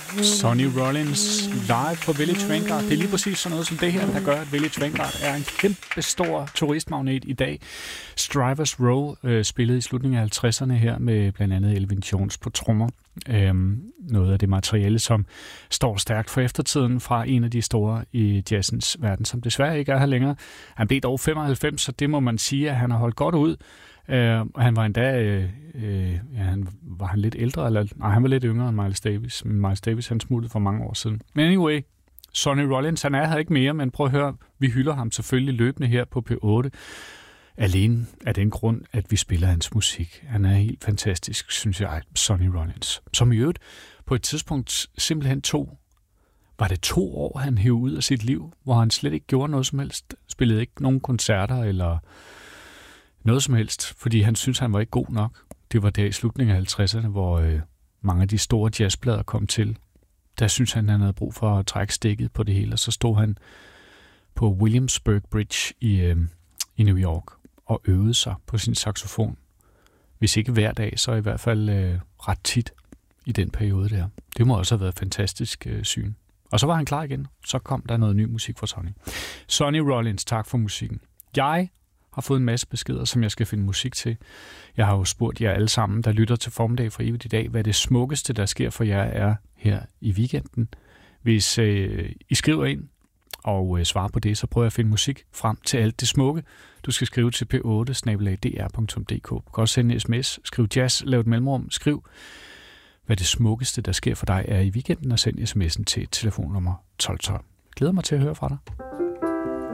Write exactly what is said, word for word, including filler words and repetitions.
Sonny Rollins live på Village Vanguard. Det er lige præcis sådan noget som det her, der gør, at Village Vanguard er en kæmpe stor turistmagnet i dag. Strivers Row øh, spillede i slutningen af halvtredserne her med blandt andet Elvin Jones på trommer. Øhm, noget af det materiale, som står stærkt for eftertiden fra en af de store i jazzens verden, som desværre ikke er her længere. Han blev dog femoghalvfems, så det må man sige, at han har holdt godt ud. Uh, han var endda, uh, uh, ja, han, var han lidt ældre, eller nej, han var lidt yngre end Miles Davis, men Miles Davis, han smuttede for mange år siden. Men anyway, Sonny Rollins, han er her ikke mere, men prøv at høre, vi hylder ham selvfølgelig løbende her på P otte, alene af den grund, at vi spiller hans musik. Han er helt fantastisk, synes jeg, Sonny Rollins. Som i øvrigt på et tidspunkt simpelthen to, var det to år, han hæv ud af sit liv, hvor han slet ikke gjorde noget som helst, spillede ikke nogen koncerter, eller noget som helst, fordi han synes han var ikke god nok. Det var der i slutningen af halvtredserne, hvor øh, mange af de store jazzplader kom til. Der synes han, han havde brug for at trække stikket på det hele, og så stod han på Williamsburg Bridge i, øh, i New York og øvede sig på sin saxofon. Hvis ikke hver dag, så i hvert fald øh, ret tit i den periode der. Det må også have været et fantastisk øh, syn. Og så var han klar igen. Så kom der noget ny musik fra Sonny. Sonny Rollins, tak for musikken. Jeg har fået en masse beskeder, som jeg skal finde musik til. Jeg har jo spurgt jer alle sammen, der lytter til Formiddag for evigt i dag, hvad det smukkeste, der sker for jer, er her i weekenden. Hvis øh, I skriver ind og øh, svarer på det, så prøver jeg at finde musik frem til alt det smukke. Du skal skrive til p otte snabel-a d r punktum d k. Du kan også sende en sms, skriv jazz, lav et mellemrum, skriv, hvad det smukkeste, der sker for dig, er i weekenden, og send sms'en til telefonnummer tolv tolv. Jeg glæder mig til at høre fra dig.